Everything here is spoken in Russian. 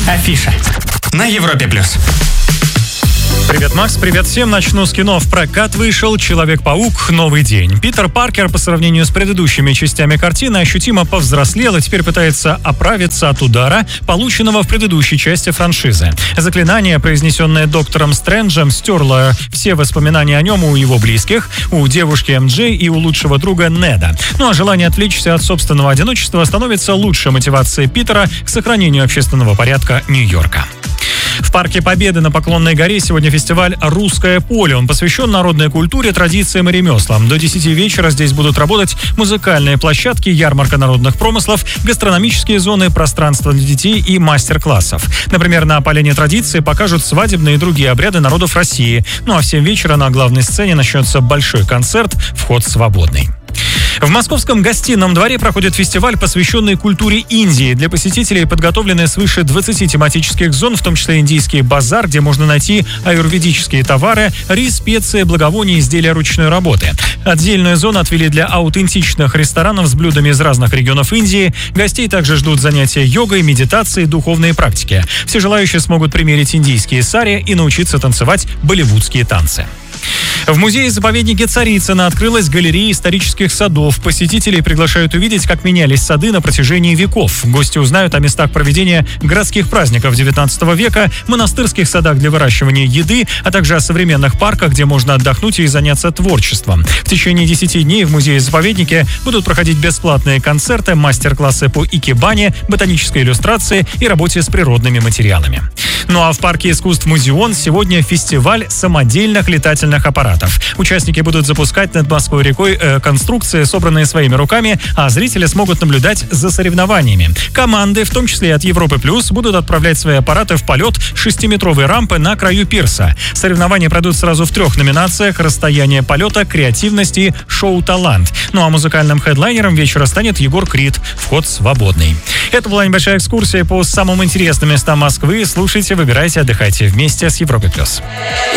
Афиша на Европе+. Привет, Макс, привет всем. Начну с кино. В прокат вышел «Человек-паук. Новый день». Питер Паркер по сравнению с предыдущими частями картины ощутимо повзрослел и теперь пытается оправиться от удара, полученного в предыдущей части франшизы. Заклинание, произнесенное доктором Стрэнджем, стерло все воспоминания о нем у его близких, у девушки МД и у лучшего друга Неда. Ну а желание отвлечься от собственного одиночества становится лучшей мотивацией Питера к сохранению общественного порядка Нью-Йорка. В Парке Победы на Поклонной горе сегодня фестиваль «Русское поле». Он посвящен народной культуре, традициям и ремеслам. До 10 вечера здесь будут работать музыкальные площадки, ярмарка народных промыслов, гастрономические зоны, пространство для детей и мастер-классов. Например, на поляне традиции покажут свадебные и другие обряды народов России. Ну а в 7 вечера на главной сцене начнется большой концерт, вход свободный. В московском Гостином дворе проходит фестиваль, посвященный культуре Индии. Для посетителей подготовлены свыше 20 тематических зон, в том числе индийский базар, где можно найти аюрведические товары, рис, специи, благовония, изделия ручной работы. Отдельную зону отвели для аутентичных ресторанов с блюдами из разных регионов Индии. Гостей также ждут занятия йогой, медитацией, духовные практики. Все желающие смогут примерить индийские сари и научиться танцевать болливудские танцы. В музее-заповеднике Царицына открылась галерея исторических садов. Посетителей приглашают увидеть, как менялись сады на протяжении веков. Гости узнают о местах проведения городских праздников XIX века, монастырских садах для выращивания еды, а также о современных парках, где можно отдохнуть и заняться творчеством. В течение 10 дней в музее-заповеднике будут проходить бесплатные концерты, мастер-классы по икебане, ботанической иллюстрации и работе с природными материалами. Ну а в парке искусств «Музеон» сегодня фестиваль самодельных летательных аппаратов. Участники будут запускать над Москвой рекой конструкции, собранные своими руками, а зрители смогут наблюдать за соревнованиями. Команды, в том числе и от Европы+, будут отправлять свои аппараты в полет 6-метровой рампы на краю пирса. Соревнования пройдут сразу в 3 номинациях: расстояние полета, креативность и шоу-талант. Ну а музыкальным хедлайнером вечера станет Егор Крид. Вход свободный. Это была небольшая экскурсия по самым интересным местам Москвы. Слушайте, выбирайте, отдыхайте вместе с Европой+.